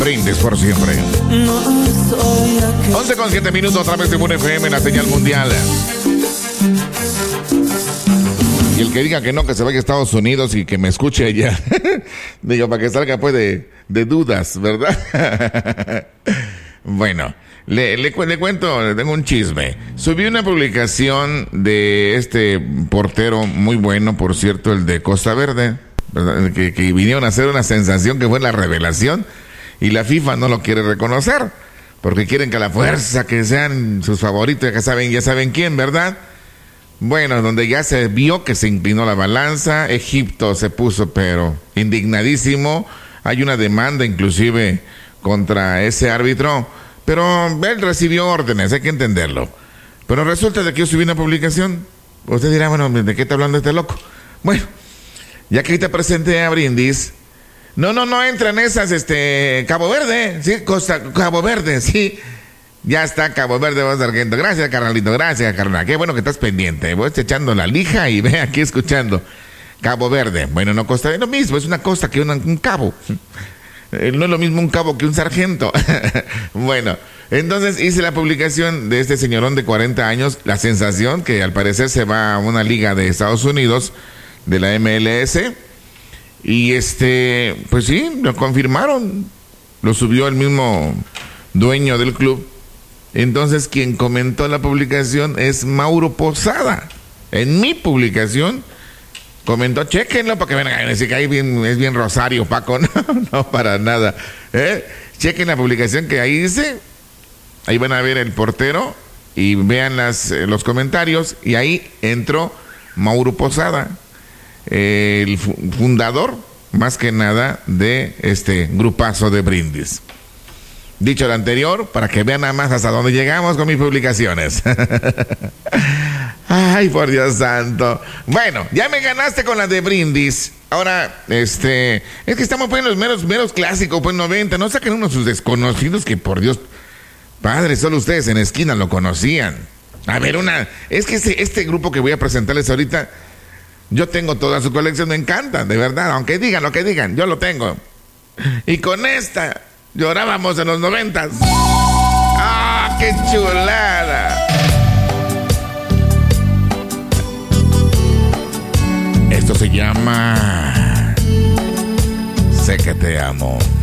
Brindes por siempre. 11:07 a través de Moon FM, la señal mundial. Y el que diga que no, que se vaya a Estados Unidos y que me escuche allá. Digo, para que salga pues de dudas, ¿verdad? Bueno, le cuento, tengo un chisme. Subí una publicación de este portero muy bueno, por cierto, el de Costa Verde, ¿verdad? Que vinieron a hacer una sensación que fue la revelación. Y la FIFA no lo quiere reconocer, porque quieren que a la fuerza que sean sus favoritos, ya saben quién, ¿verdad? Bueno, donde ya se vio que se inclinó la balanza, Egipto se puso pero indignadísimo, hay una demanda inclusive contra ese árbitro, pero él recibió órdenes, hay que entenderlo. Pero resulta de que yo subí una publicación, usted dirá, bueno, ¿de qué está hablando este loco? Bueno, ya que ahí te presenté a Brindis, no entran esas, Cabo Verde, sí, Cabo Verde, sí. Ya está Cabo Verde, vos, sargento. Gracias, carnalito, gracias, carnal. Qué bueno que estás pendiente. Voy echando la lija y ve aquí escuchando. Cabo Verde. Bueno, no Costa, es lo mismo, es una costa que un cabo. No es lo mismo un cabo que un sargento. Bueno, entonces hice la publicación de este señorón de 40 años, la sensación que al parecer se va a una liga de Estados Unidos, de la MLS. Y pues sí, lo confirmaron. Lo subió el mismo dueño del club. Entonces quien comentó la publicación es Mauro Posada. En mi publicación comentó, chéquenlo para que vean a decir que ahí es bien Rosario, Paco. No, para nada. Chequen la publicación que ahí dice. Ahí van a ver el portero y vean los comentarios. Y ahí entró Mauro Posada, el fundador, más que nada, de este grupazo de Brindis. Dicho lo anterior, para que vean nada más hasta dónde llegamos con mis publicaciones. Ay, por Dios santo. Bueno, ya me ganaste con la de Brindis. Ahora, es que estamos poniendo los meros clásicos, pues 90. No saquen unos sus desconocidos que, por Dios, padre, solo ustedes en esquina lo conocían. A ver, es que este grupo que voy a presentarles ahorita, yo tengo toda su colección, me encanta, de verdad. Aunque digan lo que digan, yo lo tengo. Y con esta llorábamos en los 90s. ¡Ah, qué chulada! Esto se llama Sé que te amo.